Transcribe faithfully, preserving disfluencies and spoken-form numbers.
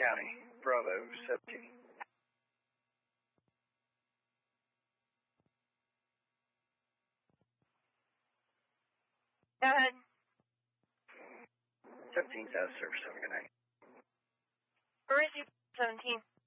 County, Bravo seventeen. Go ahead. seventeen South Service, have a good night. Where is he, seventeen?